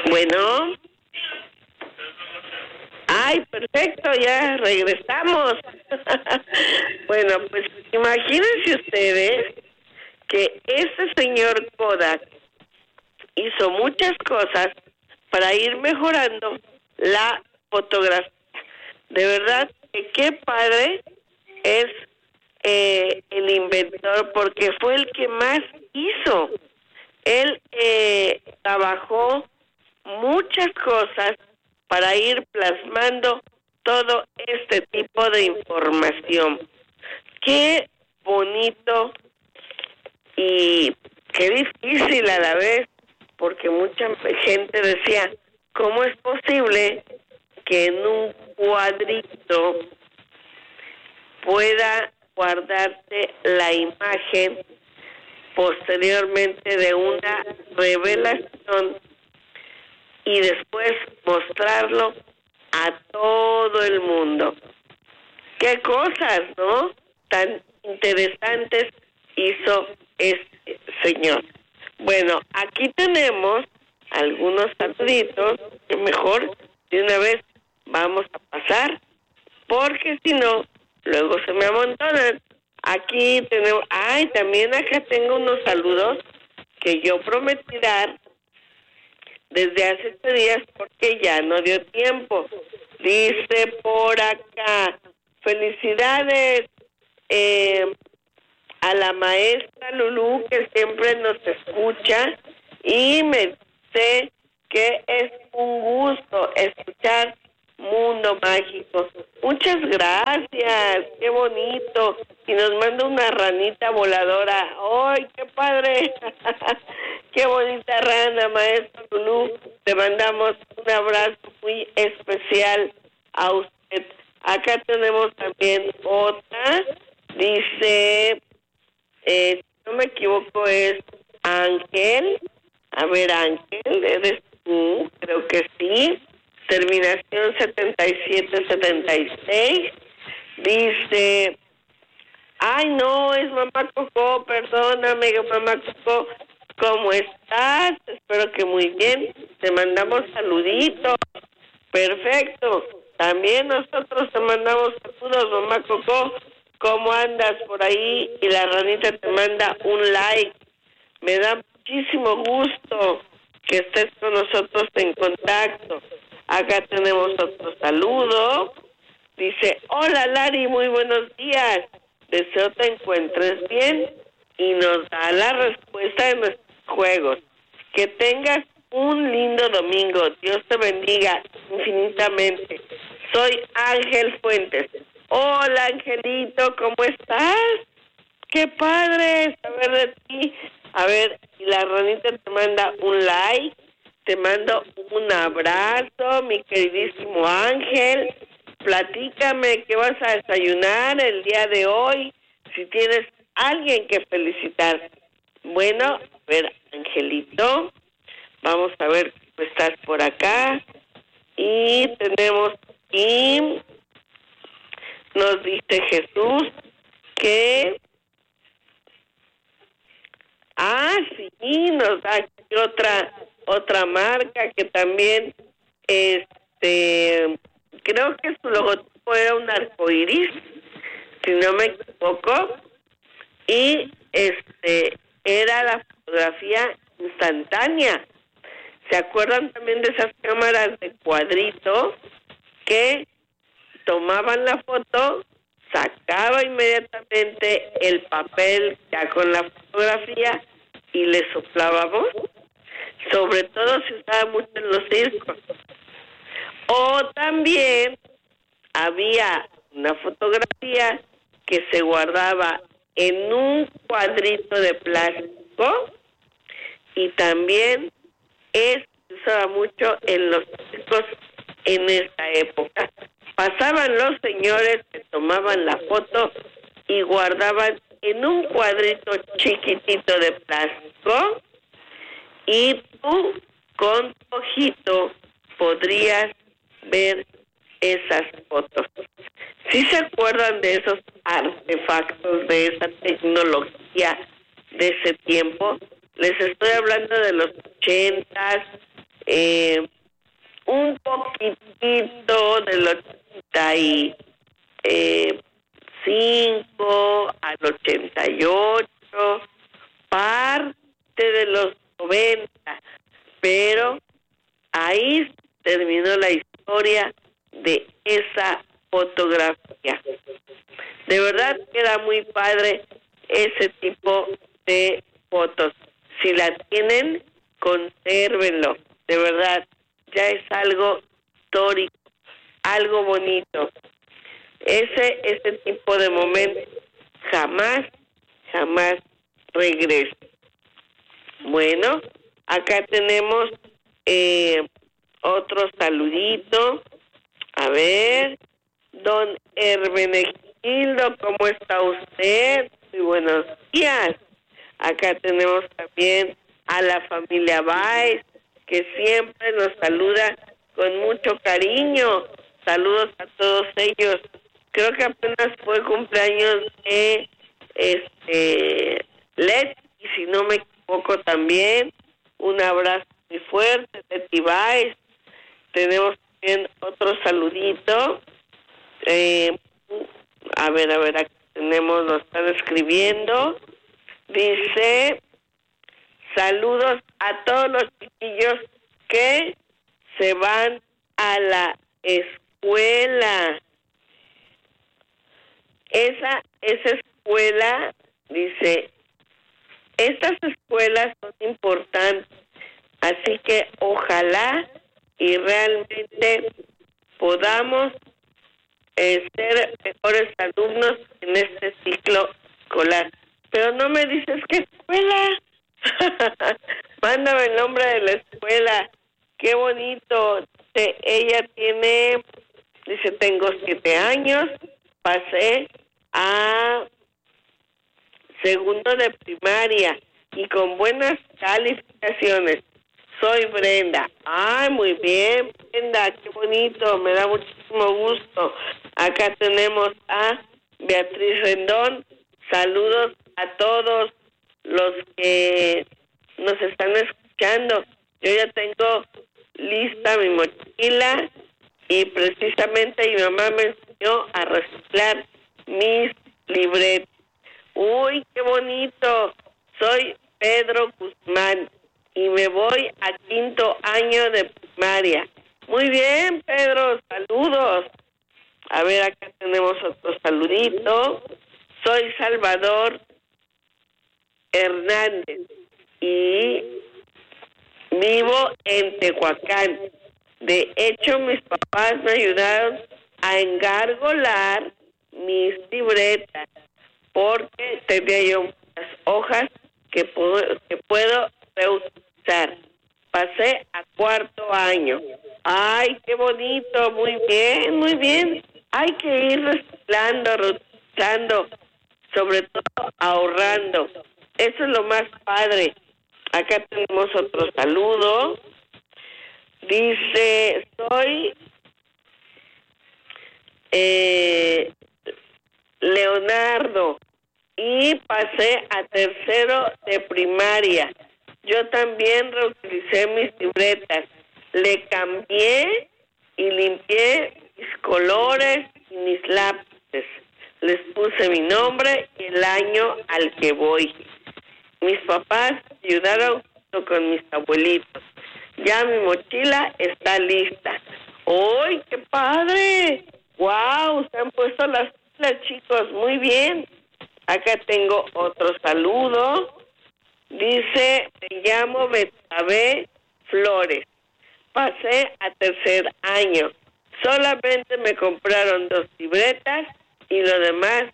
Bueno. Ay, perfecto, ya regresamos. Bueno, pues imagínense ustedes que este señor Kodak hizo muchas cosas para ir mejorando la fotografía. De verdad que qué padre es el inventor, porque fue el que más hizo. Él trabajó muchas cosas para ir plasmando todo este tipo de información. Qué bonito y qué difícil a la vez, porque mucha gente decía, ¿cómo es posible que en un cuadrito pueda guardarse la imagen posteriormente de una revelación y después mostrarlo a todo el mundo? Qué cosas, ¿no? Tan interesantes hizo este señor. Bueno, aquí tenemos algunos saluditos que mejor de una vez vamos a pasar, porque si no, luego se me amontonan. Aquí tenemos, también acá tengo unos saludos que yo prometí dar desde hace 8 días porque ya no dio tiempo. Dice por acá, felicidades a la maestra Lulú, que siempre nos escucha, y me dice que es un gusto escuchar Mundo Mágico. Muchas gracias, qué bonito. Y nos manda una ranita voladora. ¡Ay, qué padre! Qué bonita rana, maestra Lulú. Te mandamos un abrazo muy especial a usted. Acá tenemos también otra. Dice, si no me equivoco, es Ángel. A ver, Ángel, ¿eres tú? Creo que sí. Terminación 7776. Dice, ay, no, es mamá Coco, perdóname, mamá Coco, ¿cómo estás? Espero que muy bien. Te mandamos saluditos. Perfecto. También nosotros te mandamos saludos, mamá Coco. ¿Cómo andas por ahí? Y la ranita te manda un like. Me da muchísimo gusto que estés con nosotros en contacto. Acá tenemos otro saludo. Dice, hola Lari, muy buenos días. Deseo te encuentres bien. Y nos da la respuesta de nuestros juegos. Que tengas un lindo domingo. Dios te bendiga infinitamente. Soy Ángel Fuentes. Hola Angelito, ¿cómo estás? Qué padre saber de ti. A ver, y la ranita te manda un like. Te mando un abrazo, mi queridísimo Ángel. Platícame qué vas a desayunar el día de hoy, si tienes alguien que felicitar. Bueno, a ver, Angelito, vamos a ver si estás por acá. Y tenemos aquí, nos dice Jesús que... sí, nos da aquí otra marca que también, creo que su logotipo era un arcoiris, si no me equivoco, y era la fotografía instantánea. ¿Se acuerdan también de esas cámaras de cuadrito que tomaban la foto, sacaba inmediatamente el papel ya con la fotografía y le soplábamos? Sobre todo se usaba mucho en los circos. O también había una fotografía que se guardaba en un cuadrito de plástico y también se usaba mucho en los circos en esta época. Pasaban los señores que tomaban la foto y guardaban en un cuadrito chiquitito de plástico, y tú con tu ojito podrías ver esas fotos. ¿Sí se acuerdan de esos artefactos, de esa tecnología de ese tiempo? Les estoy hablando de los 80s, un poquitito del 85 al 88, parte de los 90, pero ahí terminó la historia de esa fotografía. De verdad que era muy padre ese tipo de fotos. Si la tienen, consérvenlo. De verdad, ya es algo histórico, algo bonito. Ese tipo de momentos jamás regresa. Bueno, acá tenemos otro saludito. A ver, don Hermenegildo, ¿cómo está usted? Muy buenos días. Acá tenemos también a la familia Baez, que siempre nos saluda con mucho cariño. Saludos a todos ellos. Creo que apenas fue cumpleaños de Leti, y si no me equivoco también. Un abrazo muy fuerte de Tibáez. Tenemos también otro saludito. A ver, aquí tenemos, nos están escribiendo. Dice, saludos a todos los chiquillos que se van a la escuela. Esa escuela, dice, estas escuelas son importantes, así que ojalá y realmente podamos ser mejores alumnos en este ciclo escolar. Pero no me dices qué escuela. Mándame el nombre de la escuela. Qué bonito. Ella dice, tengo 7 años, pasé a segundo de primaria y con buenas calificaciones. Soy Brenda. Ay, muy bien, Brenda, qué bonito, me da muchísimo gusto. Acá tenemos a Beatriz Rendón. Saludos a todos los que nos están escuchando. Yo ya tengo lista mi mochila y precisamente mi mamá me enseñó a reciclar mis libretas. Uy, qué bonito. Soy Pedro Guzmán y me voy a 5º año de primaria. Muy bien, Pedro, saludos. A ver, acá tenemos otro saludito. Soy Salvador Hernández y vivo en Tehuacán. De hecho, mis papás me ayudaron a engargolar mis libretas porque tenía yo muchas hojas que puedo reutilizar. Pasé a 4º año. ¡Ay, qué bonito! Muy bien, muy bien. Hay que ir reciclando, reutilizando, sobre todo ahorrando. Eso es lo más padre. Acá tenemos otro saludo. Dice, soy Leonardo y pasé a 3º de primaria. Yo también reutilicé mis libretas. Le cambié y limpié mis colores y mis lápices. Les puse mi nombre y el año al que voy. Mis papás ayudaron junto con mis abuelitos. Ya mi mochila está lista. ¡Uy, qué padre! ¡Wow! Se han puesto las pilas, chicos. Muy bien. Acá tengo otro saludo. Dice, me llamo Betsabe Flores. Pasé a 3º año. Solamente me compraron 2 libretas y lo demás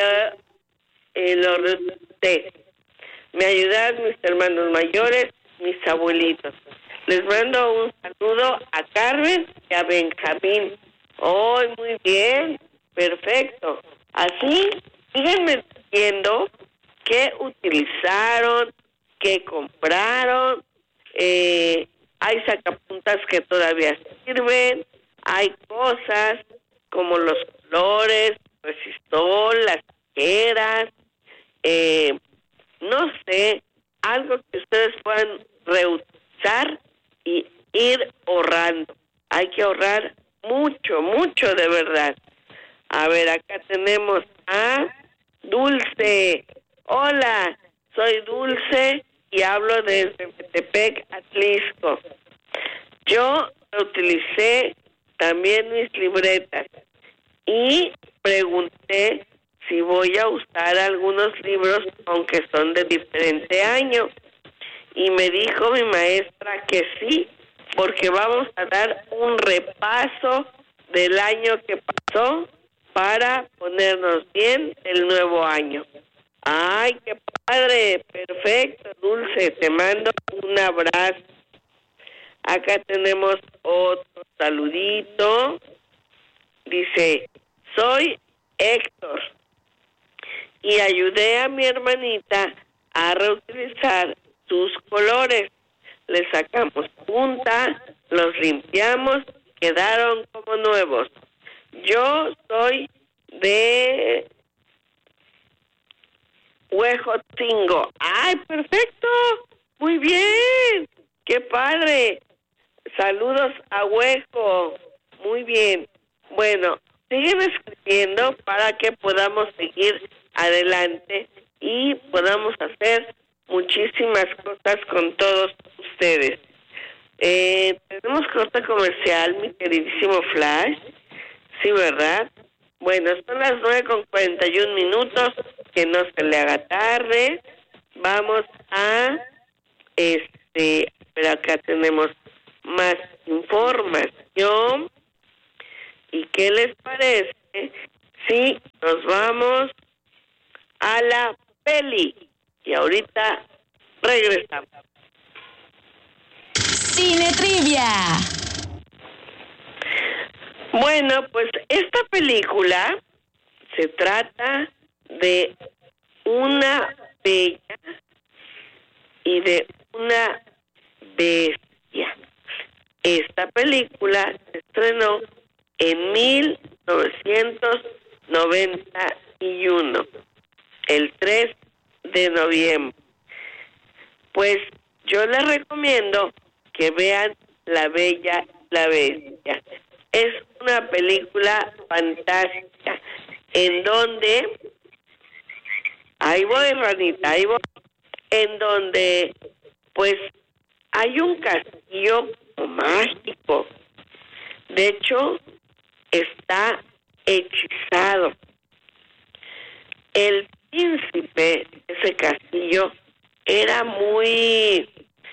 lo reusé. Me ayudaron mis hermanos mayores, mis abuelitos. Les mando un saludo a Carmen y a Benjamín. ¡Oh, muy bien! Perfecto. Así, síganme diciendo qué utilizaron, qué compraron. Hay sacapuntas que todavía sirven. Hay cosas como los colores, resistol, las tijeras. No sé, algo que ustedes puedan reutilizar y ir pero de verdad. A ver, acá tenemos a Dulce. Hola, soy Dulce y hablo desde Metepec, Atlisco. Yo utilicé también mis libretas y pregunté si voy a usar algunos libros, aunque son de diferente año. Y me dijo mi maestra que sí, porque vamos a dar un repaso del año que pasó para ponernos bien el nuevo año. ¡Ay, qué padre! Perfecto, Dulce, te mando un abrazo. Acá tenemos otro saludito. Dice, soy Héctor y ayudé a mi hermanita a reutilizar sus colores. Le sacamos punta, los limpiamos, quedaron como nuevos. Yo soy de Huejotzingo. ¡Ay, perfecto! ¡Muy bien! ¡Qué padre! Saludos a Huejo. Muy bien. Bueno, siguen escribiendo para que podamos seguir adelante y podamos hacer muchísimas cosas con todos ustedes. Tenemos corte comercial, mi queridísimo Flash. Sí, ¿verdad? Bueno, son las 9:41, que no se le haga tarde. Vamos a, pero acá tenemos más información. ¿Y qué les parece si nos vamos a la peli? Y ahorita regresamos. Cine Trivia. Bueno, pues esta película se trata de una bella y de una bestia. Esta película se estrenó en 1991, el 3 de noviembre. Pues yo les recomiendo que vean La Bella y la Bestia. Es una película fantástica en donde, ahí voy, ranita, ahí voy, en donde pues hay un castillo mágico. De hecho, está hechizado. El príncipe de ese castillo era muy,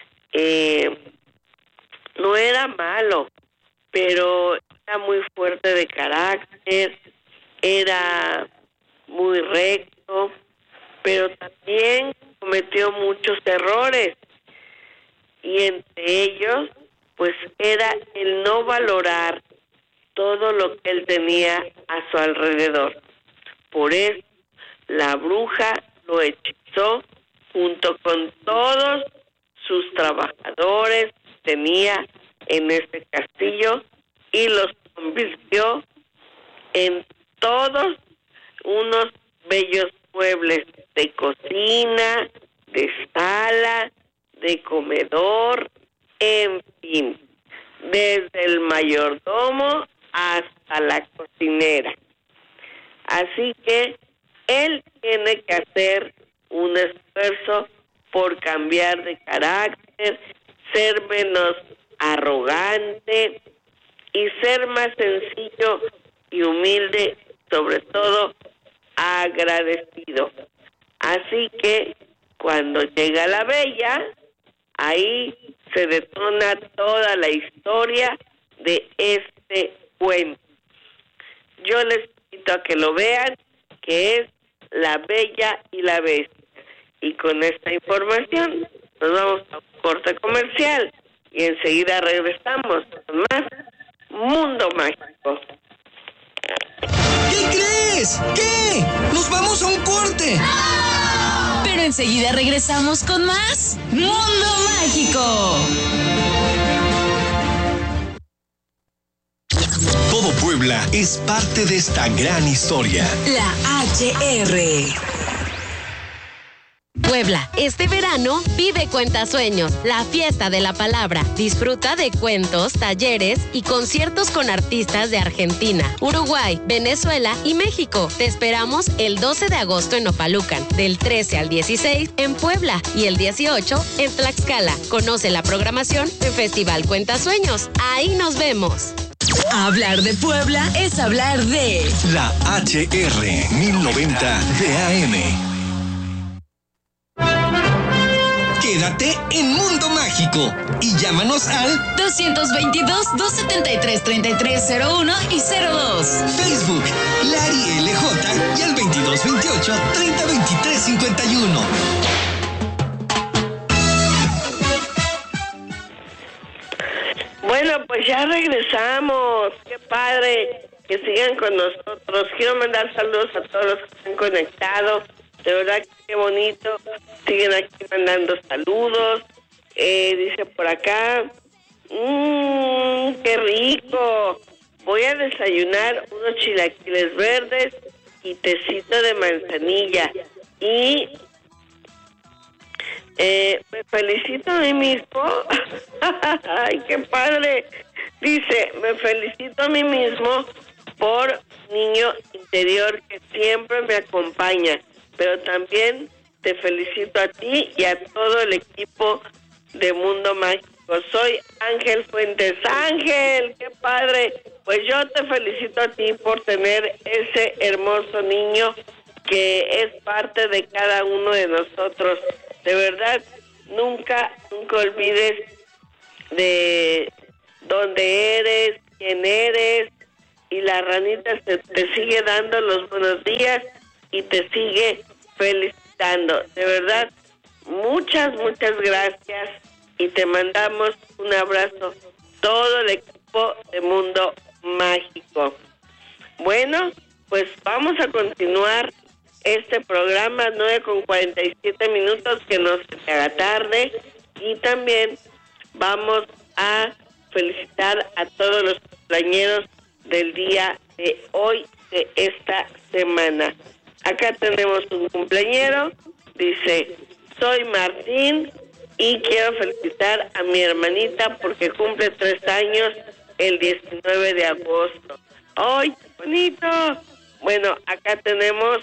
no era malo, pero era muy fuerte de carácter, era muy recto, pero también cometió muchos errores, y entre ellos pues era el no valorar todo lo que él tenía a su alrededor. Por eso la bruja lo hechizó junto con todos sus trabajadores que tenía en ese castillo y los convirtió en todos unos bellos muebles de cocina, de sala, de comedor, en fin, desde el mayordomo hasta la cocinera. Así que él tiene que hacer un esfuerzo por cambiar de carácter, ser menos arrogante y ser más sencillo y humilde, sobre todo agradecido. Así que cuando llega la bella, ahí se detona toda la historia de este cuento. Yo les invito a que lo vean, que es La Bella y la Bestia. Y con esta información nos vamos a un corte comercial y enseguida regresamos con más Mundo Mágico. ¿Qué crees? ¿Qué? ¡Nos vamos a un corte! Pero enseguida regresamos con más Mundo Mágico. Todo Puebla es parte de esta gran historia. La HR. Puebla. Este verano vive Cuentasueños, la fiesta de la palabra. Disfruta de cuentos, talleres y conciertos con artistas de Argentina, Uruguay, Venezuela y México. Te esperamos el 12 de agosto en Opalucan, del 13 al 16 en Puebla y el 18 en Tlaxcala. Conoce la programación en Festival Cuentasueños. Ahí nos vemos. Hablar de Puebla es hablar de La HR 1090 de AM. Quédate en Mundo Mágico y llámanos al 222-273-3301 y 02. Facebook, Lari LJ y al 2228-302351. Bueno, pues ya regresamos. Qué padre que sigan con nosotros. Quiero mandar saludos a todos los que están conectados. De verdad, qué bonito. Siguen aquí mandando saludos. Dice por acá, qué rico. Voy a desayunar unos chilaquiles verdes y tecito de manzanilla. Y me felicito a mí mismo. Ay, qué padre. Dice, me felicito a mí mismo por niño interior que siempre me acompaña. Pero también te felicito a ti y a todo el equipo de Mundo Mágico. Soy Ángel Fuentes. Ángel, qué padre. Pues yo te felicito a ti por tener ese hermoso niño que es parte de cada uno de nosotros. De verdad, nunca olvides de dónde eres, quién eres, y la ranita te sigue dando los buenos días y te sigue felicitando. De verdad, muchas gracias y te mandamos un abrazo, todo el equipo de Mundo Mágico. Bueno, pues vamos a continuar este programa, 9:47, que no se te haga tarde, y también vamos a felicitar a todos los cumpleañeros del día de hoy, de esta semana. Acá tenemos un cumpleañero, dice, soy Martín y quiero felicitar a mi hermanita porque cumple 3 años el 19 de agosto. ¡Ay, qué bonito! Bueno, acá tenemos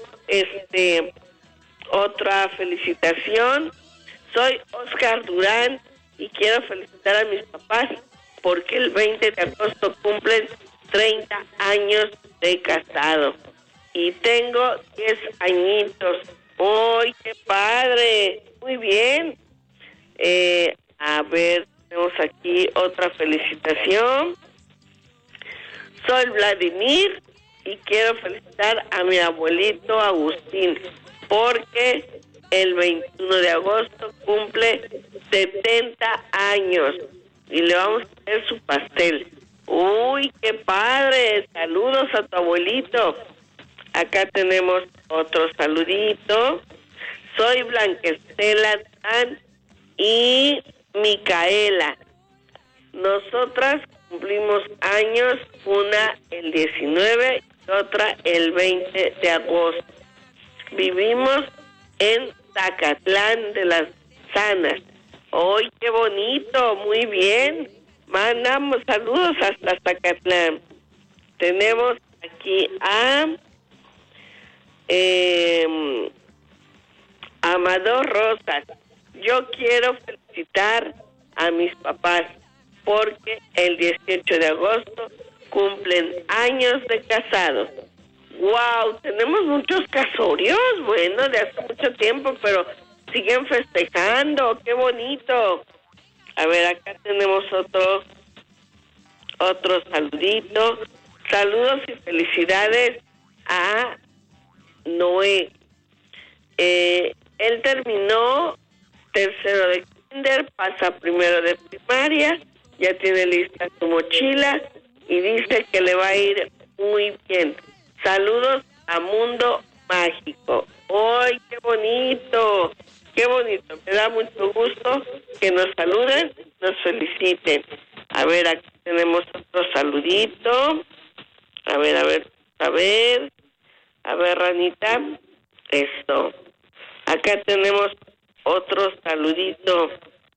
otra felicitación. Soy Oscar Durán y quiero felicitar a mis papás porque el 20 de agosto cumplen 30 años de casado. Y tengo 10 añitos. ¡Ay, qué padre! Muy bien. A ver, tenemos aquí otra felicitación. Soy Vladimir y quiero felicitar a mi abuelito Agustín porque el 21 de agosto cumple 70 años y le vamos a hacer su pastel. ¡Uy, qué padre! Saludos a tu abuelito. Acá tenemos otro saludito. Soy Blanquestela Tan y Micaela. Nosotras cumplimos años, una el 19 y otra el 20 de agosto. Vivimos en Zacatlán de las Sanas. ¡Ay, qué bonito! Muy bien. Mandamos saludos hasta Zacatlán. Tenemos aquí a Amador Rosas. Yo quiero felicitar a mis papás porque el 18 de agosto cumplen años de casados. ¡Wow! Tenemos muchos casorios, bueno, de hace mucho tiempo, pero siguen festejando. ¡Qué bonito! A ver, acá tenemos otro saludito. Saludos y felicidades a Noé. Él terminó tercero de kinder, pasa primero de primaria, ya tiene lista su mochila y dice que le va a ir muy bien. Saludos a Mundo Mágico. ¡Ay, qué bonito! ¡Qué bonito! Me da mucho gusto que nos saluden, nos feliciten. A ver, aquí tenemos otro saludito. A ver, ranita. Esto. Acá tenemos otro saludito.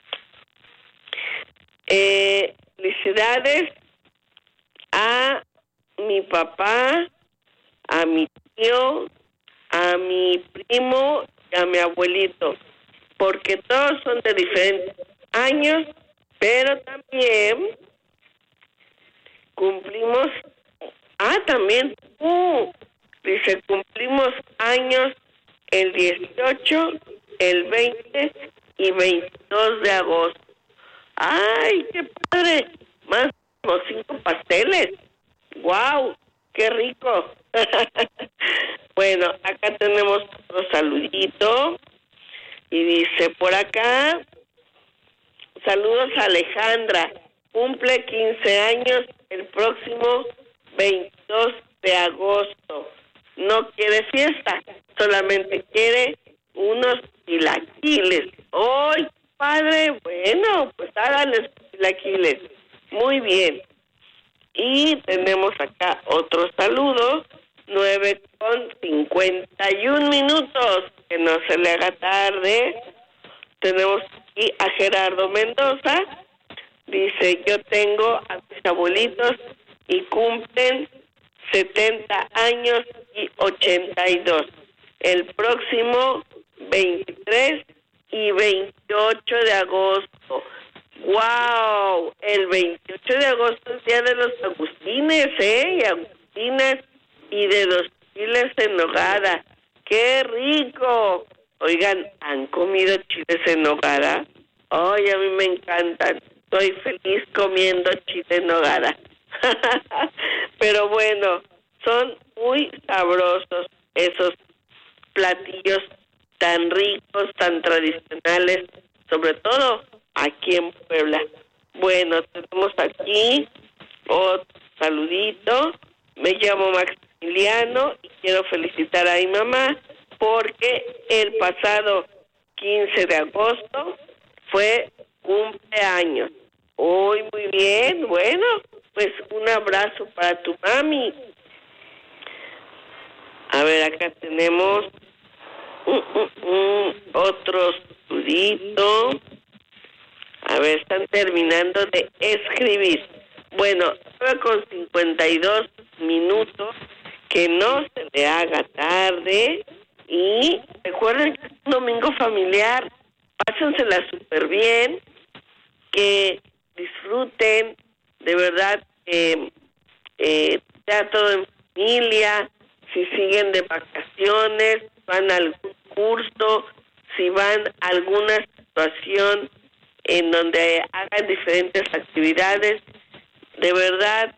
Felicidades a mi papá, a mi tío, a mi primo y a mi abuelito, porque todos son de diferentes años, pero también cumplimos, también dice, cumplimos años el 18, el 20 y 22 de agosto. ¡Ay, qué padre! Más como 5 pasteles. ¡Guau! ¡Qué rico! Bueno, acá tenemos otro saludito. Y dice por acá, saludos a Alejandra. Cumple 15 años el próximo 22 de agosto. No quiere fiesta, solamente quiere unos chilaquiles. ¡Ay, padre! Bueno, pues háganles chilaquiles. Muy bien. Y tenemos acá otro saludo, 9:51, que no se le haga tarde. Tenemos aquí a Gerardo Mendoza. Dice, yo tengo a mis abuelitos y cumplen 70 años y 82. El próximo 23 y 28 de agosto. ¡Wow! El 28 de agosto es Día de los Agustines, y Agustinas y de los chiles en nogada. ¡Qué rico! Oigan, ¿han comido chiles en nogada? Ay, a mí me encantan. Estoy feliz comiendo chile en nogada. Pero bueno, son muy sabrosos esos platillos tan ricos, tan tradicionales, sobre todo aquí en Puebla. Bueno, tenemos aquí otro saludito. Me llamo Maximiliano y quiero felicitar a mi mamá porque el pasado 15 de agosto fue cumpleaños. Uy, muy bien. Bueno, pues un abrazo para tu mami. A ver, acá tenemos otro saludito. A ver, están terminando de escribir. Bueno, 9:52, que no se le haga tarde. Y recuerden que es un domingo familiar. Pásensela súper bien. Que disfruten, de verdad, ya todo en familia. Si siguen de vacaciones, van a algún curso, si van a alguna situación en donde hagan diferentes actividades, de verdad,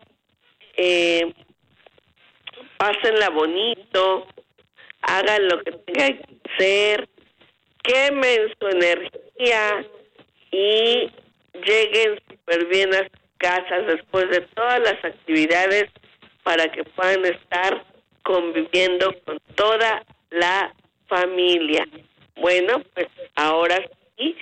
pásenla bonito, hagan lo que tengan que hacer, quemen su energía y lleguen súper bien a sus casas después de todas las actividades para que puedan estar conviviendo con toda la familia. Bueno, pues ahora sí,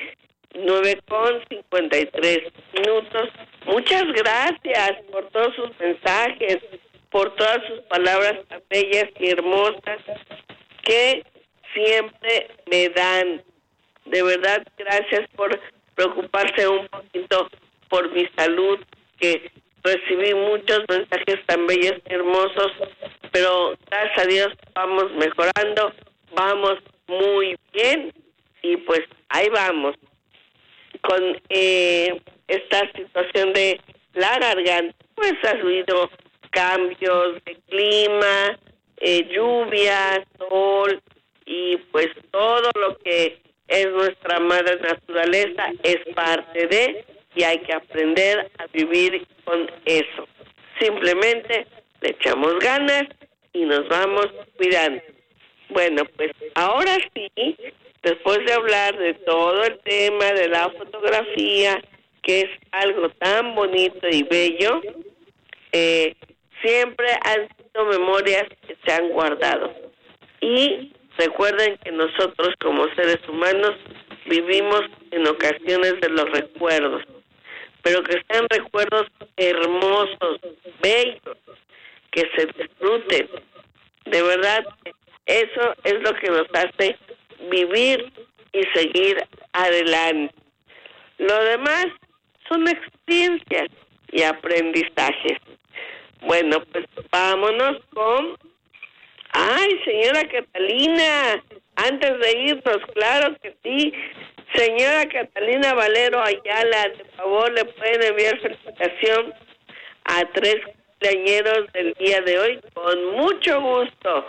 9:53. Muchas gracias por todos sus mensajes, por todas sus palabras tan bellas y hermosas que siempre me dan. De verdad, gracias por preocuparse un poquito por mi salud, que recibí muchos mensajes tan bellos y hermosos, pero gracias a Dios vamos mejorando, vamos muy bien y pues ahí vamos con esta situación de la garganta. Pues ha habido cambios de clima, lluvia, sol y pues todo lo que es nuestra madre naturaleza es parte de, y hay que aprender a vivir con eso. Simplemente le echamos ganas y nos vamos cuidando. Bueno, pues ahora sí, después de hablar de todo el tema de la fotografía, que es algo tan bonito y bello, siempre han sido memorias que se han guardado. Y recuerden que nosotros como seres humanos vivimos en ocasiones de los recuerdos, pero que sean recuerdos hermosos, bellos, que se disfruten. De verdad, eso es lo que nos hace vivir y seguir seguir adelante. Lo demás son experiencias y aprendizajes. Bueno, pues vámonos con... ¡Ay, señora Catalina! Antes de irnos, claro que sí. Señora Catalina Valero Ayala, por favor, le pueden enviar felicitación a 3 cumpleañeros del día de hoy, con mucho gusto.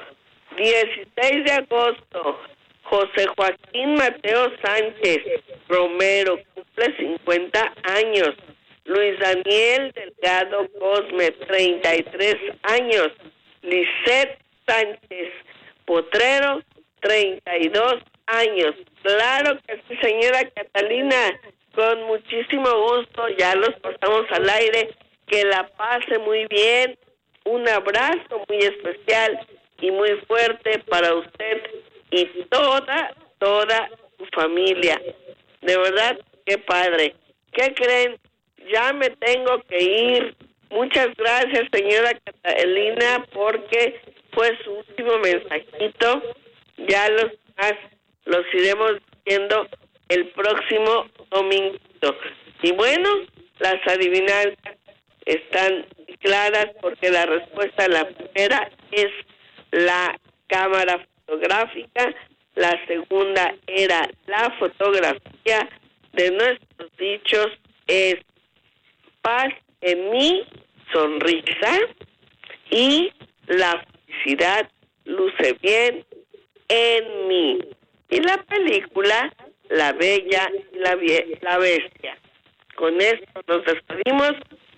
16 de agosto, José Joaquín Mateo Sánchez Romero, cumple 50 años. Luis Daniel Delgado Cosme, 33 años. Lisette Sánchez Potrero, 32 años. Claro que sí, señora Catalina, con muchísimo gusto, ya los pasamos al aire. Que la pase muy bien. Un abrazo muy especial y muy fuerte para usted y toda su familia. De verdad, qué padre. ¿Qué creen? Ya me tengo que ir. Muchas gracias, señora Catalina, porque fue su último mensajito. Ya los más los iremos viendo el próximo domingo. Y bueno, las adivinanzas están claras porque la respuesta a la primera es la cámara fotográfica, la segunda era la fotografía de nuestros dichos es paz en mi sonrisa y la felicidad luce bien en mí. Y la película La Bella y la Bestia. Con esto nos despedimos.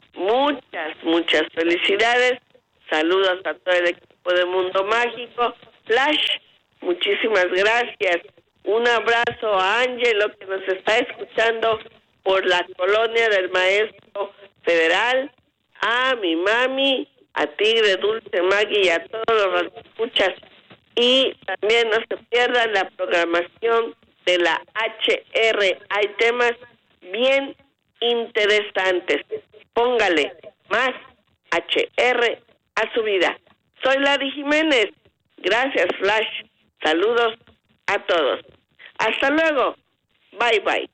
Muchas felicidades. Saludos a todo el equipo de Mundo Mágico. Flash, muchísimas gracias. Un abrazo a Ángelo, que nos está escuchando por la colonia del Maestro Federal, a mi mami, a Tigre Dulce Magui y a todos los que escuchas. Y también no se pierdan la programación de la HR. Hay temas bien interesantes. Póngale más HR a su vida. Soy Lady Jiménez. Gracias, Flash. Saludos a todos. Hasta luego. Bye, bye.